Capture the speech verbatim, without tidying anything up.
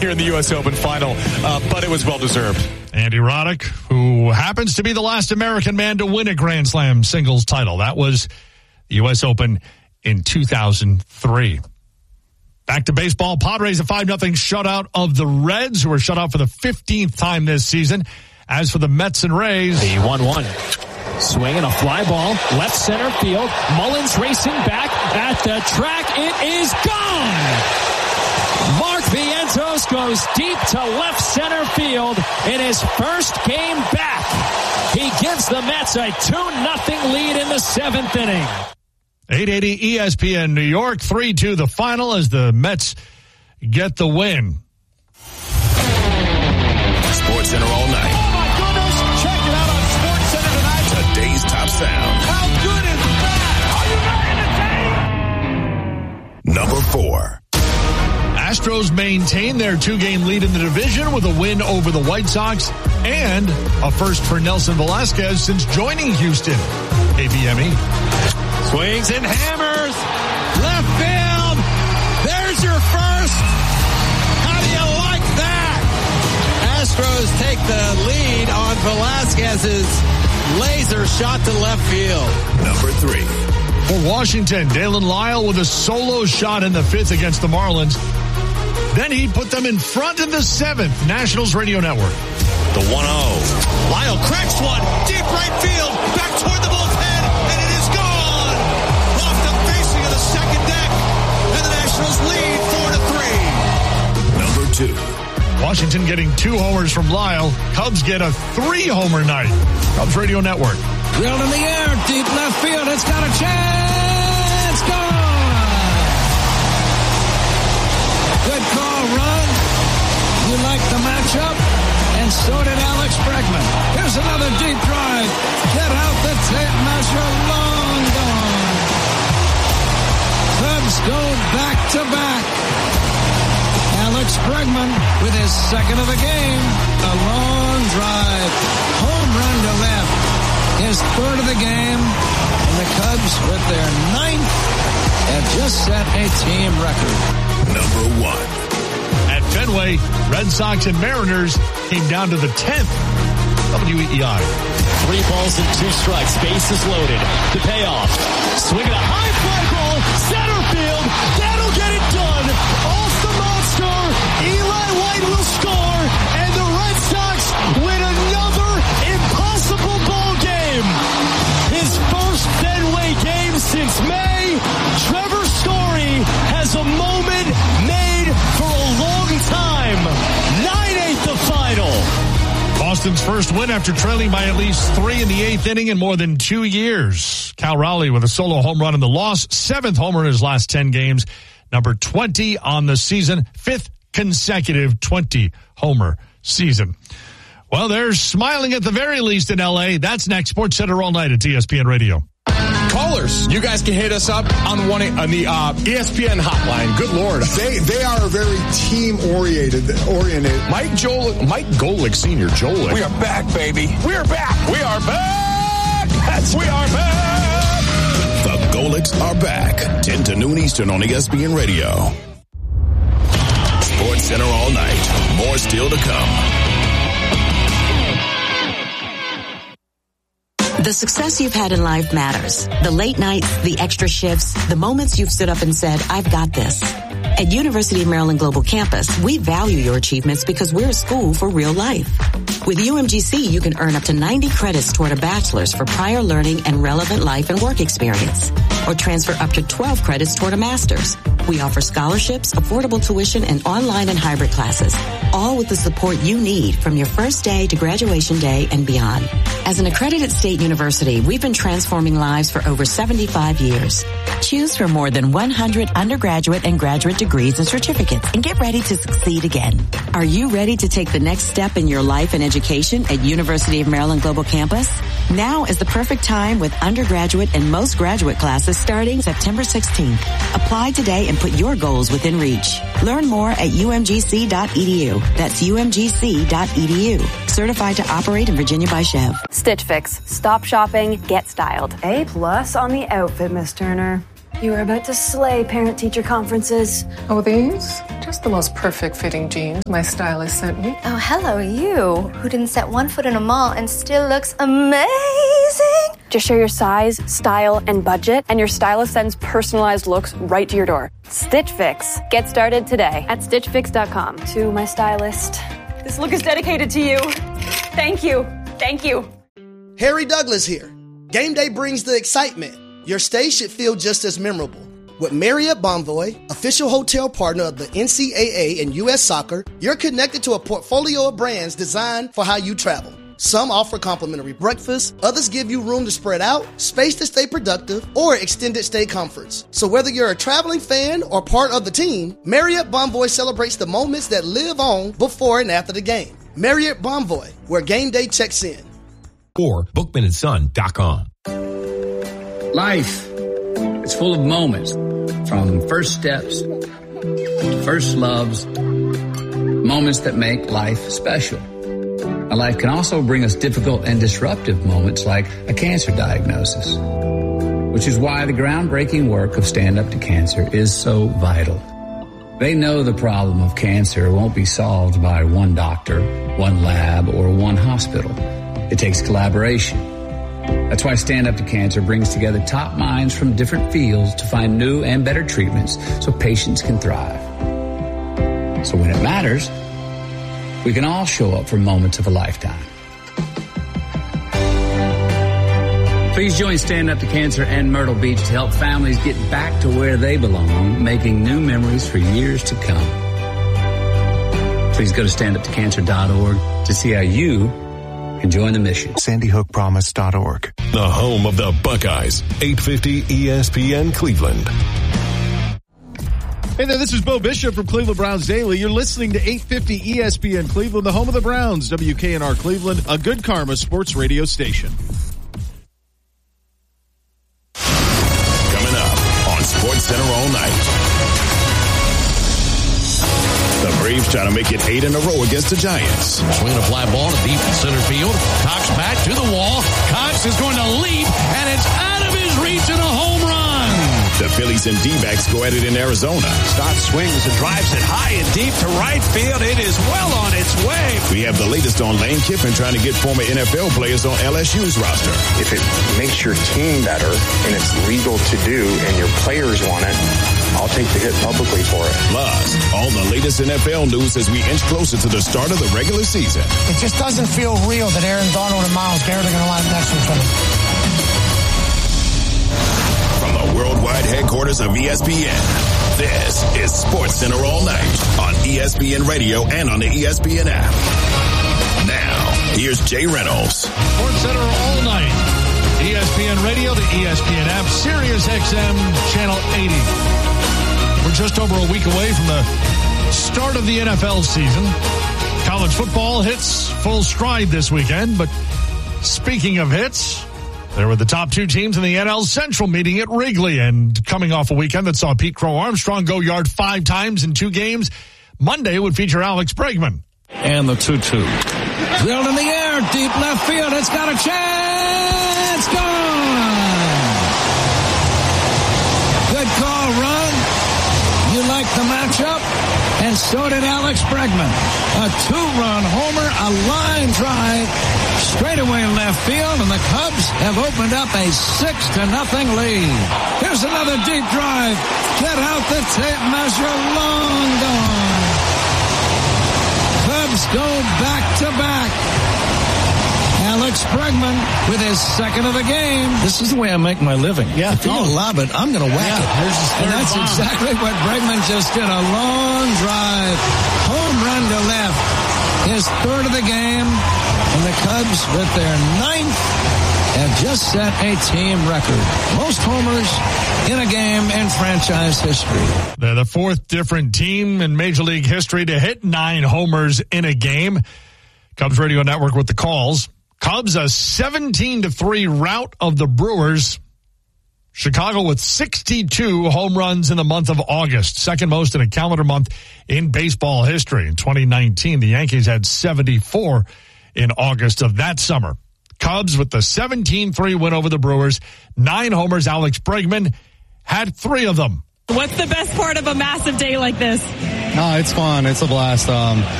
here in the U S Open final, uh, but it was well-deserved. Andy Roddick, who happens to be the last American man to win a Grand Slam singles title. That was the U S Open in two thousand three. Back to baseball. Padres a five nothing shutout of the Reds, who were shut out for the fifteenth time this season. As for the Mets and Rays, the one one. Swinging a fly ball, left center field. Mullins racing back at the track. It is gone! Mark Vientos goes deep to left center field in his first game back. He gives the Mets a two nothing lead in the seventh inning. eight eighty E S P N New York, three two the final as the Mets get the win. Sports Center all night. Oh my goodness, check it out on Sports Center tonight. Today's top sound. How good is that? Are you ready to take? Number four. Astros maintain their two-game lead in the division with a win over the White Sox and a first for Nelson Velasquez since joining Houston. A B M E. Swings and hammers. Left field. There's your first. How do you like that? Astros take the lead on Velasquez's laser shot to left field. Number three. For Washington, Dalen Lyle with a solo shot in the fifth against the Marlins. Then he put them in front in the seventh. Nationals Radio Network. The one oh. Lyle cracks one. Deep right field. Back toward the bullpen. And it is gone. Off the facing of the second deck. And the Nationals lead four to three. Number two. Washington getting two homers from Lyle. Cubs get a three-homer night. Cubs Radio Network. Drilled in the air. Deep left field. It's got a chance. Gone. Good call, run. You like the matchup, and so did Alex Bregman. Here's another deep drive. Get out the tape measure, long gone. Cubs go back to back. Alex Bregman with his second of the game. A long drive. Home run to left. His third of the game. And the Cubs with their ninth have just set a team record. Number one. At Fenway, Red Sox and Mariners came down to the tenth. W E I. Three balls and two strikes. Bases loaded. The payoff. Swinging a high fly ball. Center field. That'll get it done. Off the monster. Eli White will score. And the Red Sox win another impossible ball game. His first Fenway game since May. Trevor Story has a moment made for a long time. nine eight the final. Boston's first win after trailing by at least three in the eighth inning in more than two years. Cal Raleigh with a solo home run in the loss. Seventh homer in his last ten games. Number twenty on the season. Fifth consecutive twenty-homer season. Well, they're smiling at the very least in L A. That's next. Sports Center all night at E S P N Radio. Callers, you guys can hit us up on one on the uh, E S P N hotline. Good Lord, they they are very team oriented. Oriented. Mike Joel, Mike Golick Senior Joel. We are back, baby. We are back. We are back. Yes, we are back. The Golicks are back. ten to noon Eastern on E S P N Radio. Sports Center all night. More still to come. The success you've had in life matters. The late nights, the extra shifts, the moments you've stood up and said, I've got this. At University of Maryland Global Campus, we value your achievements because we're a school for real life. With U M G C, you can earn up to ninety credits toward a bachelor's for prior learning and relevant life and work experience, or transfer up to twelve credits toward a master's. We offer scholarships, affordable tuition, and online and hybrid classes, all with the support you need from your first day to graduation day and beyond. As an accredited state university, we've been transforming lives for over seventy-five years. Choose from more than one hundred undergraduate and graduate degrees and certificates and get ready to succeed again. Are you ready to take the next step in your life and education at University of Maryland Global Campus? Now is the perfect time with undergraduate and most graduate classes starting September sixteenth. Apply today and put your goals within reach. Learn more at U M G C dot E D U. That's U M G C dot E D U. Certified to operate in Virginia by Chev. Stitch Fix. Stop shopping, get styled. A plus on the outfit, Miss Turner. You are about to slay parent-teacher conferences. Oh, these? Just the most perfect fitting jeans my stylist sent me. Oh, hello, you, who didn't set one foot in a mall and still looks amazing. Just share your size, style, and budget, and your stylist sends personalized looks right to your door. Stitch Fix. Get started today at stitch fix dot com. To my stylist, this look is dedicated to you. Thank you. Thank you. Harry Douglas here. Game day brings the excitement. Your stay should feel just as memorable. With Marriott Bonvoy, official hotel partner of the N C double A and U S Soccer, you're connected to a portfolio of brands designed for how you travel. Some offer complimentary breakfast, others give you room to spread out, space to stay productive, or extended stay comforts. So whether you're a traveling fan or part of the team, Marriott Bonvoy celebrates the moments that live on before and after the game. Marriott Bonvoy, where game day checks in. Or bookman and son dot com. Life, it's full of moments, from first steps to first loves, moments that make life special. Now, life can also bring us difficult and disruptive moments like a cancer diagnosis, which is why the groundbreaking work of Stand Up to Cancer is so vital. They know the problem of cancer won't be solved by one doctor, one lab, or one hospital. It takes collaboration. That's why Stand Up to Cancer brings together top minds from different fields to find new and better treatments so patients can thrive. So when it matters, we can all show up for moments of a lifetime. Please join Stand Up to Cancer and Myrtle Beach to help families get back to where they belong, making new memories for years to come. Please go to stand up to cancer dot org to see how you can join the mission. sandy hook promise dot org. The home of the Buckeyes, eight fifty E S P N Cleveland. Hey there, this is Bo Bishop from Cleveland Browns Daily. You're listening to eight fifty E S P N Cleveland, the home of the Browns, W K N R Cleveland, a Good Karma sports radio station. Coming up on Sports Center all night. The Braves try to make it eight in a row against the Giants. Swinging a fly ball to deep center field. Cox back to the wall. Cox is going to leap, and it's out of his reach and a home run. The Phillies and D-backs go at it in Arizona. Stott swings and drives it high and deep to right field. It is well on its way. We have the latest on Lane Kiffin trying to get former N F L players on L S U's roster. If it makes your team better and it's legal to do and your players want it, I'll take the hit publicly for it. Plus, all the latest N F L news as we inch closer to the start of the regular season. It just doesn't feel real that Aaron Donald and Myles Garrett are going to line next to each other. From the worldwide headquarters of E S P N, this is Sports Center all night on E S P N Radio and on the E S P N app. Now, here's Jay Reynolds. Sports Center all night. E S P N Radio, the E S P N app, Sirius X M, Channel eighty. We're just over a week away from the start of the N F L season. College football hits full stride this weekend, but speaking of hits, there were the top two teams in the N L Central meeting at Wrigley, and coming off a weekend that saw Pete Crow Armstrong go yard five times in two games, Monday would feature Alex Bregman. And the two two. Drilled in the air, deep left field. It's got a chance. Gone. Good call, run. You like the matchup? And so did Alex Bregman. A two-run homer, a line drive, straightaway left field, and the Cubs have opened up a six to nothing lead. Here's another deep drive. Get out the tape measure, long gone. Cubs go back to back. Alex Bregman with his second of the game. This is the way I make my living. Yeah. If you don't lob it, I'm going to whack yeah, it. Here's his third and that's bomb. Exactly what Bregman just did. A long drive. Home run to left. His third of the game. And the Cubs, with their ninth, have just set a team record. Most homers in a game in franchise history. They're the fourth different team in Major League history to hit nine homers in a game. Cubs Radio Network with the calls. Cubs a seventeen to three rout of the Brewers. Chicago with sixty-two home runs in the month of August, second most in a calendar month in baseball history. In twenty nineteen, the Yankees had seventy-four in August of that summer. Cubs with the seventeen three win over the Brewers, nine homers, Alex Bregman, had three of them. What's the best part of a massive day like this? No, it's fun. It's a blast. Um,